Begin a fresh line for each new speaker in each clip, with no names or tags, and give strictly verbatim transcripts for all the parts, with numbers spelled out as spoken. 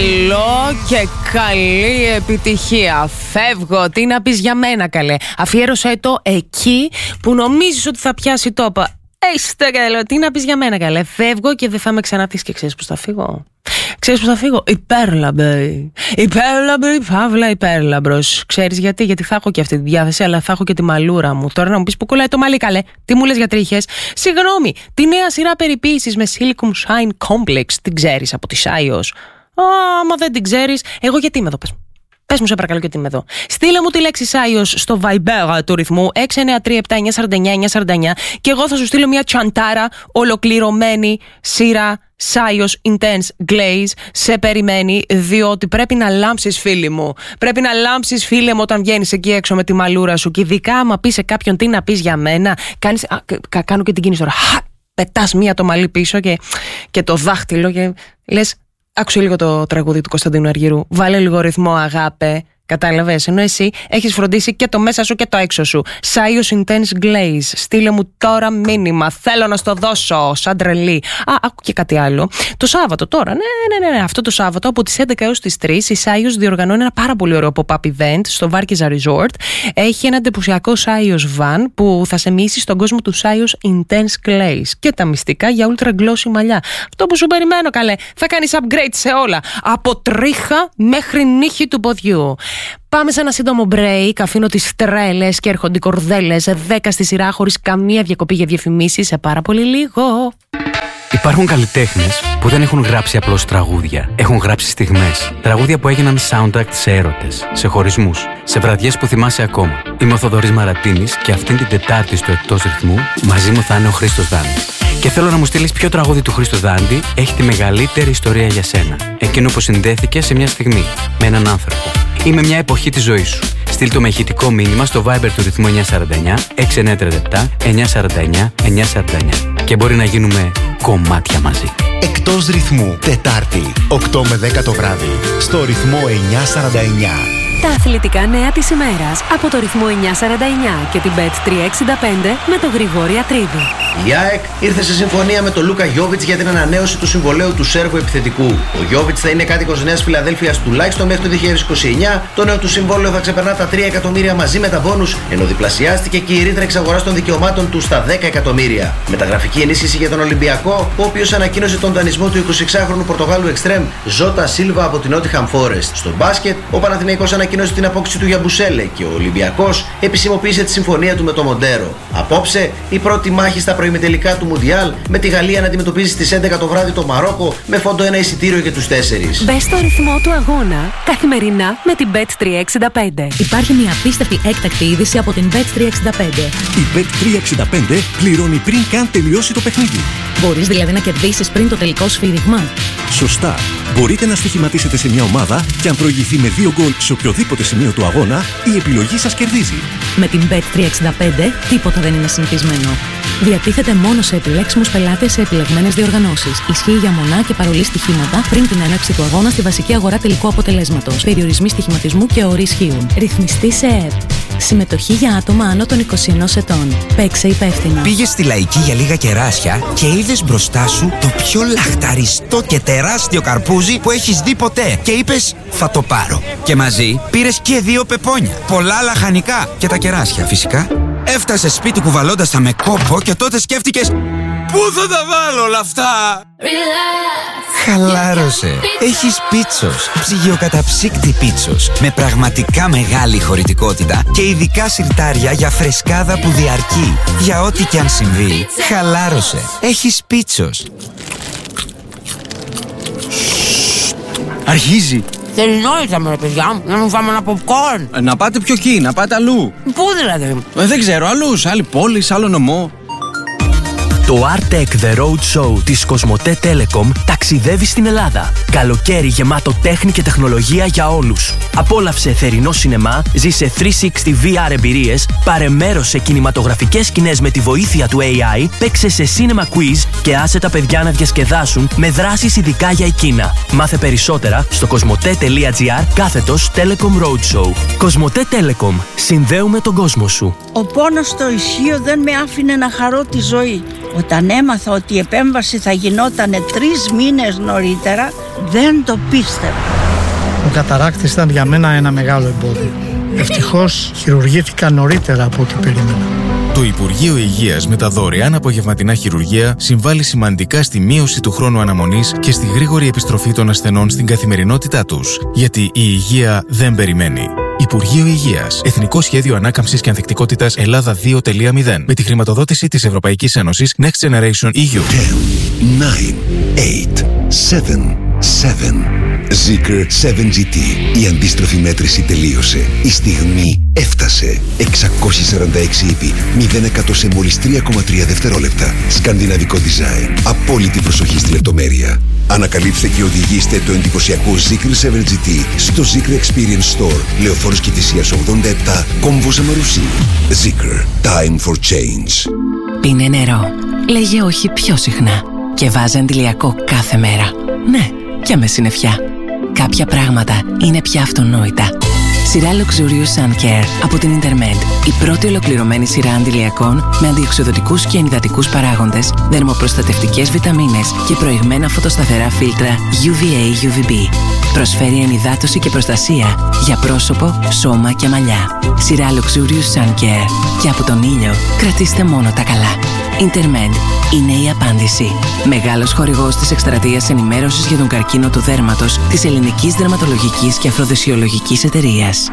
Καλό και καλή επιτυχία. Φεύγω. Τι να πεις για μένα, καλέ? Αφιέρωσέ το εκεί που νομίζεις ότι θα πιάσει τόπα. Έστε καλό. Τι να πεις για μένα, καλέ? Φεύγω και δεν θα με ξαναπείς. Και ξέρεις πως θα φύγω? Ξέρεις πως θα φύγω? Υπέρλαμπρη. Υπέρλαμπρη, παύλα υπέρλαμπρος. Ξέρεις γιατί? Γιατί θα έχω και αυτή τη διάθεση, αλλά θα έχω και τη μαλούρα μου. Τώρα να μου πεις που κολλάει το μαλλί, καλέ. Τι μου λες για τρίχες? Συγγνώμη, τη νέα σειρά περιποίησης με Silicon Shine Complex την ξέρεις από τη Σάιος? Άμα δεν την ξέρεις, εγώ γιατί είμαι εδώ, πες μου. Πες μου σε παρακαλώ γιατί είμαι εδώ. Στείλε μου τη λέξη Σάιος στο Viber του ρυθμού έξι εννιά τρία επτά εννιά τέσσερα εννιά εννιά τέσσερα εννιά και εγώ θα σου στείλω μια τσαντάρα ολοκληρωμένη σειρά Σάιος Intense Glaze σε περιμένει, διότι πρέπει να λάμψεις, φίλοι μου. Πρέπει να λάμψεις, φίλε μου, όταν βγαίνεις εκεί έξω με τη μαλούρα σου. Και ειδικά άμα πεις σε κάποιον τι να πεις για μένα, κάνεις, α, κα, κάνω και την κίνηση τώρα. Χα, πετάς μία το μαλλί πίσω και, και το δάχτυλο και λες. Άκουσε λίγο το τραγούδι του Κωνσταντίνου Αργυρού. Βάλε λίγο ρυθμό, αγάπε. Κατάλαβες? Ενώ εσύ έχεις φροντίσει και το μέσα σου και το έξω σου. Σάιος Intense Glaze. Στείλε μου τώρα μήνυμα. Θέλω να στο δώσω. Σαν τρελή. Α, άκου και κάτι άλλο. Το Σάββατο τώρα. Ναι, ναι, ναι. ναι. Αυτό το Σάββατο από τις έντεκα έως τις τρεις η Σάιος διοργανώνει ένα πάρα πολύ ωραίο pop-up event στο Βάρκιζα Resort. Έχει ένα εντυπωσιακό Σάιος van που θα σε μοιήσει στον κόσμο του Σάιος Intense Glaze. Και τα μυστικά για ultra glossy μαλλιά. Αυτό που σου περιμένω, καλέ. Θα κάνεις upgrade σε όλα. Από τρίχα μέχρι νύχη του ποδιού. Πάμε σε ένα σύντομο break. Αφήνω τις τρέλες και έρχονται οι κορδέλες δέκα στη σειρά χωρίς καμία διακοπή για διαφημίσεις σε πάρα πολύ λίγο.
Υπάρχουν καλλιτέχνες που δεν έχουν γράψει απλώς τραγούδια. Έχουν γράψει στιγμές. Τραγούδια που έγιναν soundtrack σε έρωτες, σε χωρισμούς, σε βραδιές που θυμάσαι ακόμα. Είμαι ο Θοδωρής Μαρατίνης και αυτήν την Τετάρτη στο Εκτός Ρυθμού μαζί μου θα είναι ο Χρήστος Δάντη. Και θέλω να μου στείλεις ποιο τραγούδι του Χρήστο Δάντη έχει τη μεγαλύτερη ιστορία για σένα. Εκείνο που συνδέθηκε σε μια στιγμή, με έναν άνθρωπο ή με μια εποχή της ζωής σου. Στείλ το με ηχητικό μήνυμα στο Viber του ρυθμού εννιά τέσσερα εννιά έξι εννιά τρία επτά εννιά τέσσερα εννιά εννιά τέσσερα εννιά και μπορεί να γίνουμε κομμάτια μαζί.
Εκτός Ρυθμού, Τετάρτη, οκτώ με δέκα το βράδυ, στο ρυθμό εννιά σαράντα εννιά.
Τα αθλητικά νέα της ημέρας από το ρυθμό εννιά σαράντα εννιά και την μπετ τριακόσια εξήντα πέντε με τον Γρηγόρη Ατρίδη.
Η ΑΕΚ ήρθε σε συμφωνία με τον Λούκα Γιόβιτς για την ανανέωση του συμβολαίου του Σέρβου επιθετικού. Ο Γιόβιτς θα είναι κάτοικος Νέας Φιλαδέλφειας τουλάχιστον μέχρι το δύο χιλιάδες είκοσι εννιά. Το νέο του συμβόλαιο θα ξεπερνά τα τρία εκατομμύρια μαζί με τα μπόνους, ενώ διπλασιάστηκε και η ρήτρα εξαγοράς των δικαιωμάτων του στα δέκα εκατομμύρια. Μεταγραφική ενίσχυση για τον Ολυμπιακό, ο οποίος ανακοίνωσε τον δανεισμό του εικοσιεξάχρονου Πορτογάλου εξτρέμ Ζώτα Σίλβα από την Νότιχαμ Φόρεστ. Στο μπάσκετ, ο Παναθηναϊκός ανακοίνωσε την απόκτηση του Γιαμπουσέλε και ο Ολυμπιακός επισημοποίησε τη συμφωνία του με το Μοντέρο. Απόψε, η πρώτη μάχη στα προημιτελικά του Μουντιάλ με τη Γαλλία να αντιμετωπίζει στις έντεκα το βράδυ το Μαρόκο με φόντο ένα εισιτήριο για τους τέσσερις.
Μπες στο ρυθμό του αγώνα καθημερινά με την μπετ τριακόσια εξήντα πέντε.
Υπάρχει μια απίστευτη έκτακτη είδηση από την μπετ τριακόσια εξήντα πέντε.
Η μπετ τριακόσια εξήντα πέντε πληρώνει πριν καν τελειώσει το παιχνίδι.
Μπορείς δηλαδή να κερδίσεις πριν το τελικό σφύριγμα.
Σωστά. Μπορείτε να στοιχηματίσετε σε μια ομάδα και αν προηγηθεί με δύο γκολ σε οποιοδήποτε σημείο του αγώνα, η επιλογή σας κερδίζει.
Με την μπετ τριακόσια εξήντα πέντε τίποτα δεν είναι συνηθισμένο. Διατίθεται μόνο σε επιλέξιμους πελάτες σε επιλεγμένες διοργανώσεις. Ισχύει για μονά και παρολί στοιχήματα πριν την έναρξη του αγώνα στη βασική αγορά τελικού αποτελέσματος. Περιορισμοί στοιχηματισμού και όροι ισχύουν. Ρυθμιστή σε ΕΕΠ. Συμμετοχή για άτομα άνω των είκοσι ενός ετών. Παίξε υπεύθυνα.
Πήγες στη Λαϊκή για λίγα κεράσια και είδες μπροστά σου το πιο λαχταριστό και τεράστιο καρπούζι που έχεις δει ποτέ. Και είπες, θα το πάρω. Και μαζί πήρες και δύο πεπόνια. Πολλά λαχανικά και τα κεράσια φυσικά. Έφτασες σπίτι κουβαλώντας τα με κόπο και τότε σκέφτηκες, πού θα τα βάλω όλα αυτά? Relax. Χαλάρωσε. Έχεις Πίτσος. Ψυγειοκαταψύκτη Πίτσος. Με πραγματικά μεγάλη χωρητικότητα και ειδικά σιρτάρια για φρεσκάδα που διαρκεί. Για ό,τι και αν συμβεί, χαλάρωσε. Έχεις Πίτσος.
Αρχίζει.
Θέλει νόητα με ρε παιδιά μου, να μου φάμε ένα popcorn.
Να πάτε πιο εκεί, να πάτε αλλού.
Πού δηλαδή?
Ε, δεν ξέρω, αλλού, σε άλλη πόλη, σε άλλο νομό.
Το Artec The Road Show της Κοσμοτέ Telecom ταξιδεύει στην Ελλάδα. Καλοκαίρι γεμάτο τέχνη και τεχνολογία για όλους. Απόλαυσε θερινό σινεμά, ζήσε τριακόσια εξήντα βι αρ εμπειρίες, πάρε μέρος σε κινηματογραφικές σκηνές με τη βοήθεια του έι άι, παίξε σε cinema quiz και άσε τα παιδιά να διασκεδάσουν με δράσεις ειδικά για εκείνα. Μάθε περισσότερα στο κοσμοτέ.gr κάθετος Telecom Roadshow. Κοσμοτέ Telecom. Συνδέουμε τον κόσμο σου.
Ο πόνος στο ισχύο δεν με άφηνε να χαρώ τη ζωή. Όταν έμαθα ότι η επέμβαση θα γινόταν τρεις μήνες νωρίτερα, Δεν το πίστευα.
Ο καταράκτης ήταν για μένα ένα μεγάλο εμπόδιο. Ευτυχώς χειρουργήθηκα νωρίτερα από ό,τι περίμενα.
Το Υπουργείο Υγείας με τα δωρεάν απογευματινά χειρουργεία συμβάλλει σημαντικά στη μείωση του χρόνου αναμονής και στη γρήγορη επιστροφή των ασθενών στην καθημερινότητά τους. Γιατί η υγεία δεν περιμένει. Υπουργείο Υγείας. Εθνικό Σχέδιο Ανάκαμψης και Ανθεκτικότητας Ελλάδα δύο τελεία μηδέν. Με τη χρηματοδότηση της Ευρωπαϊκής Ένωσης Next Generation ι γιου.
δέκα, εννιά, οκτώ, επτά, επτά. Zikr σέβεν τζι τι. Η αντίστροφη μέτρηση τελείωσε. Η στιγμή έφτασε. εξακόσια σαράντα έξι ύπη, μηδέν τοις εκατό σε μόλις τρία κόμμα τρία δευτερόλεπτα. Σκανδιναβικό design. Απόλυτη προσοχή στη λεπτομέρεια. Ανακαλύψτε και οδηγήστε το εντυπωσιακό Zikr σέβεν τζι τι στο Zikr Experience Store. Λεωφόρος Κηφισίας ογδόντα επτά, Κόμβος Αμαρουσί. Zikr. Time for change.
Πίνε νερό. Λέγε όχι πιο συχνά. Και βάζε αντιλιακό κάθε μέρα. Ναι, και με συννεφιά. Κάποια πράγματα είναι πια αυτονόητα. Σειρά Luxurious Sun Care από την Intermed. Η πρώτη ολοκληρωμένη σειρά αντιλιακών με αντιοξυδοτικούς και ενυδατικούς παράγοντες, δερμοπροστατευτικές βιταμίνες και προηγμένα φωτοσταθερά φίλτρα γιου βι έι γιου βι μπι. Προσφέρει ενυδάτωση και προστασία για πρόσωπο, σώμα και μαλλιά. Σειρά Luxurious Sun Care. Και από τον ήλιο κρατήστε μόνο τα καλά. Intermed είναι η απάντηση. Μεγάλος χορηγός της εκστρατείας ενημέρωσης για τον καρκίνο του δέρματος της Ελληνικής Δερματολογικής και Αφροδεσιολογικής Εταιρείας.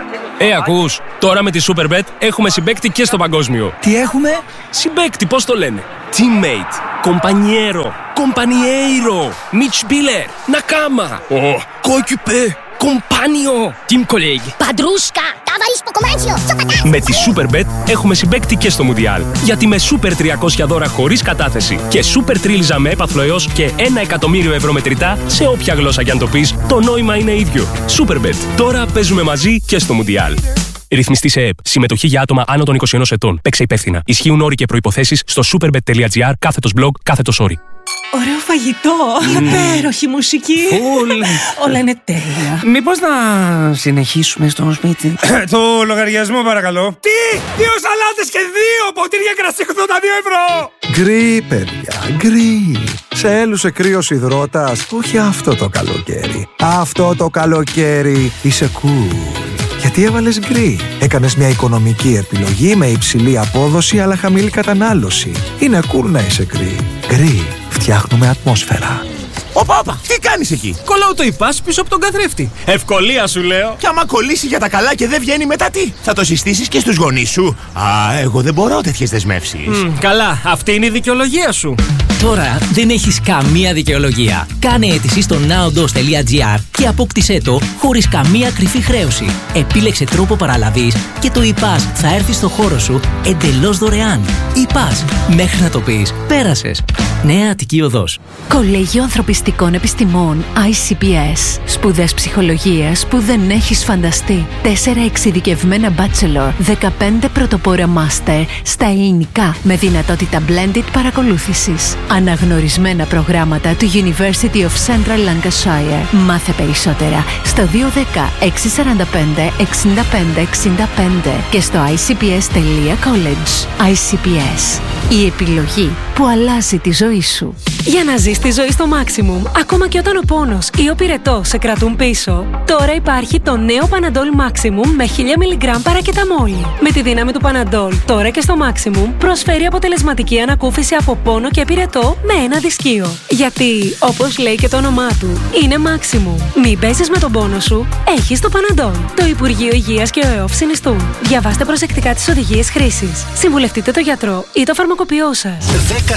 Ε, ακούς, τώρα με τη Superbet έχουμε συμπαίκτη και στο παγκόσμιο.
Τι έχουμε?
Συμπαίκτη, πώς το λένε? Teammate, compañero, compañeiro, Mitspieler, Nakama, oh, coéquipier, compagno, team colleague.
Παντρούσκα, ταβαρίς στο κομμάτσιο.
Με τη Superbet έχουμε συμπαίκτη και στο Μουντιάλ. Γιατί με Super τριακόσια δώρα χωρίς κατάθεση και Super τρίλιζα με έπαθλο έως και ένα εκατομμύριο ευρώ μετρητά σε όποια γλώσσα κι αν το πεις, το νόημα είναι ίδιο. Superbet. Τώρα παίζουμε μαζί και στο Μουντιάλ. Ρυθμιστή σε ΕΕΠ. Συμμετοχή για άτομα άνω των είκοσι ενός ετών. Παίξε υπεύθυνα. Ισχύουν όροι και προϋποθέσεις στο superbet.gr κάθετος blog κάθετος όροι.
Ωραίο φαγητό, υπέροχη μουσική.
Φουλ.
Όλα είναι τέλεια.
Μήπως να συνεχίσουμε στο σπίτι?
Το λογαριασμό παρακαλώ. Τι! Δύο σαλάτες και δύο ποτήρια κρασί ογδόντα δύο ευρώ!
Γκρι, παιδιά, γκρι. Σε έλουσε κρύος υδρότας? Όχι αυτό το καλοκαίρι. Αυτό το καλοκαίρι είσαι cool. Γιατί έβαλες γκρι. Έκανες μια οικονομική επιλογή με υψηλή απόδοση αλλά χαμηλή κατανάλωση. Είναι cool να είσαι γκρι. Γκρι. Φτιάχνουμε ατμόσφαιρα.
Όπα, όπα, τι κάνεις εκεί?
Κολλάω το υπάς πίσω από τον καθρέφτη.
Ευκολία σου λέω. Και άμα κολλήσει για τα καλά και δεν βγαίνει μετά τι? Θα το συστήσεις και στους γονείς σου? Α, εγώ δεν μπορώ τέτοιες δεσμεύσεις.
Mm, καλά, αυτή είναι η δικαιολογία σου.
Τώρα δεν έχεις καμία δικαιολογία. Κάνε αίτηση στο nowdos τελεία gr και απόκτησέ το χωρίς καμία κρυφή χρέωση. Επίλεξε τρόπο παραλαβής και το ΙΠΑΣ θα έρθει στο χώρο σου εντελώς δωρεάν. ΙΠΑΣ. Μέχρι να το πεις, πέρασες. Νέα Αττική Οδός.
Κολέγιο Ανθρωπιστικών Επιστημών άι σι πι ες. Σπουδές ψυχολογίας που δεν έχεις φανταστεί. Τέσσερα εξειδικευμένα bachelor, δεκαπέντε πρωτοπόρα master στα ελληνικά με δυνατότητα blended παρακολούθησης. Αναγνωρισμένα προγράμματα του University of Central Lancashire. Μάθε περισσότερα στο δύο ένα μηδέν έξι τέσσερα πέντε εξήντα πέντε εξήντα πέντε και στο άι σι πι ες τελεία college. άι σι πι ες. Η επιλογή που αλλάζει τη ζωή σου. Για να ζεις τη ζωή στο maximum, ακόμα και όταν ο πόνος ή ο πυρετός σε κρατούν πίσω, τώρα υπάρχει το νέο Panadol Maximum με χίλια μιλιγκράμμ παρακεταμόλη. Με τη δύναμη του Panadol, τώρα και στο Maximum, προσφέρει αποτελεσματική ανακούφιση από πόνο και πυρετό με ένα δισκείο. Γιατί, όπως λέει και το όνομά του, είναι Maximum. Μην παίζεις με τον πόνο σου, έχεις το Panadol. Το Υπουργείο Υγείας και ο ΕΟΦ συνιστούν. Διαβάστε προσεκτικά τις οδηγίες χρήσης. Συμβουλευτείτε το γιατρό ή το φαρμακοποιό σας.
δέκα